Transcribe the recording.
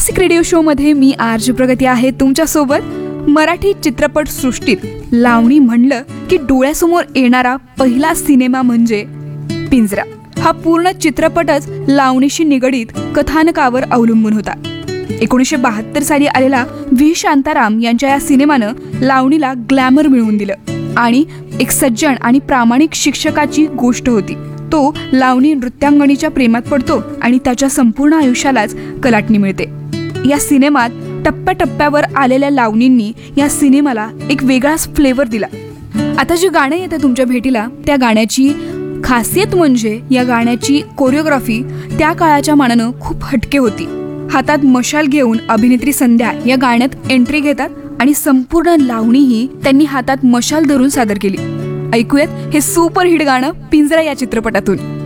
Classic radio show मध्ये मी RJ प्रगती आहे तुमच्यासोबत। मराठी चित्रपट सृष्टीत लावणी म्हणलं की डोळ्यासमोर येणारा पहिला सिनेमा म्हणजे पिंजरा। हा पूर्ण चित्रपटच लावणीशी निगडीत कथानकावर अवलंबून होता। 1972 साली आलेला व्ही शांताराम यांच्या या सिनेमानं लावणीला ग्लॅमर मिळवून दिलं आणि एक सज्जन आणि प्रामाणिक शिक्षकाची गोष्ट होती। तो लावणी नृत्यांगणीच्या प्रेमात पडतो आणि त्याच्या संपूर्ण आयुष्यालाच कलाटणी मिळते। या सिनेमात टप्प्याटप्प्यावर आलेल्या लावणींनी या सिनेमाला एक वेगळाच फ्लेवर दिला। आता जे गाणं येतं तुमच्या भेटीला, त्या गाण्याची खासियत म्हणजे या गाण्याची कोरिओग्राफी त्या काळाच्या मानानं खूप हटके होती। हातात मशाल घेऊन अभिनेत्री संध्या या गाण्यात एंट्री घेतात आणि संपूर्ण लावणीही त्यांनी हातात मशाल धरून सादर केली। ऐकूयात हे सुपरहिट गाणं पिंजरा या चित्रपटातून।